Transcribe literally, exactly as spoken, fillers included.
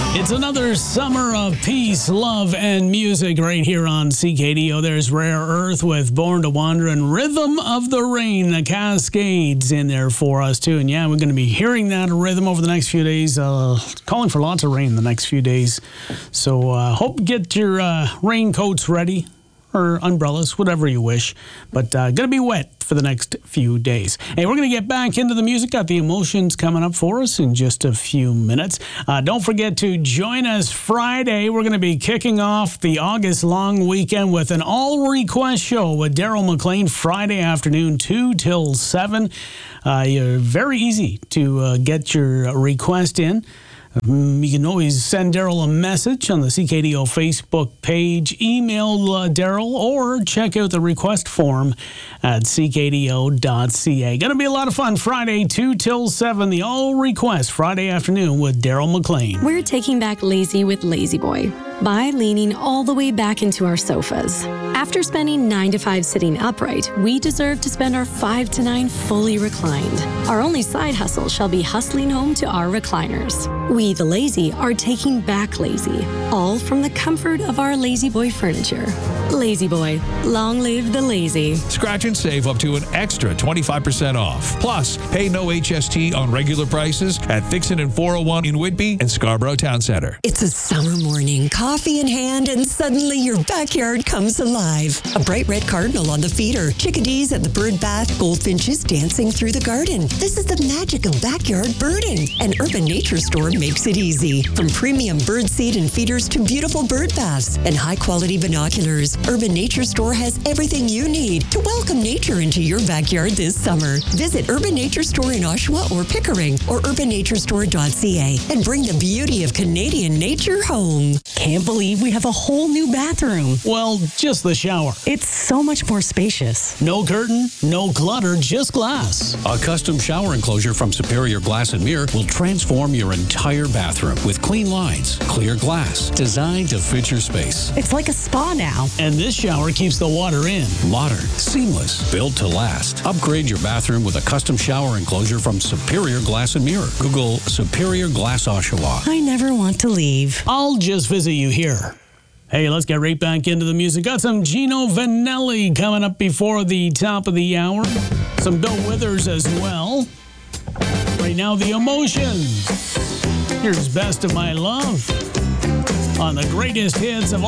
It's another summer of peace, love, and music right here on C K D O. There's Rare Earth with Born to Wander and Rhythm of the Rain, the Cascades in there for us too. And yeah, we're going to be hearing that rhythm over the next few days, uh, calling for lots of rain the next few days. So uh, hope you get your uh, raincoats ready, or umbrellas, whatever you wish. But uh, going to be wet for the next few days. Hey, we're going to get back into the music. Got the Emotions coming up for us in just a few minutes. Uh, don't forget to join us Friday. We're going to be kicking off the August long weekend with an all-request show with Daryl McLean Friday afternoon, two till seven. Uh, you're very easy to uh, get your request in. Um, you can always send Daryl a message on the C K D O Facebook page, email uh, Daryl, or check out the request form at c k d o dot c a. Going to be a lot of fun Friday, two till seven, the All Request Friday afternoon with Daryl McLean. We're taking back lazy with Lazy Boy by leaning all the way back into our sofas. After spending nine to five sitting upright, we deserve to spend our five to nine fully reclined. Our only side hustle shall be hustling home to our recliners. We, the lazy, are taking back lazy, all from the comfort of our Lazy Boy furniture. Lazy Boy, long live the lazy. Scratch and save up to an extra twenty-five percent off. Plus, pay no H S T on regular prices at Fixin' and four oh one in Whitby and Scarborough Town Centre. It's a summer morning, coffee in hand, and suddenly your backyard comes alive. A bright red cardinal on the feeder, chickadees at the bird bath, goldfinches dancing through the garden. This is the magic of backyard birding, and Urban Nature Store makes it easy. From premium bird seed and feeders to beautiful bird baths and high-quality binoculars, Urban Nature Store has everything you need to welcome nature into your backyard this summer. Visit Urban Nature Store in Oshawa or Pickering or urban nature store dot c a and bring the beauty of Canadian nature home. Can't believe we have a whole new bathroom. Well, just the shower. It's so much more spacious. No curtain, no clutter, just glass. A custom shower enclosure from Superior Glass and Mirror will transform your entire bathroom with clean lines, clear glass, designed to fit your space. It's like a spa now. And this shower keeps the water in. Modern, seamless, built to last. Upgrade your bathroom with a custom shower enclosure from Superior Glass and Mirror. Google Superior Glass Oshawa. I never want to leave. I'll just visit you here. Hey, let's get right back into the music. Got some Gino Vanelli coming up before the top of the hour. Some Bill Withers as well. Right now, the Emotions. Here's Best of My Love on the greatest hits of all.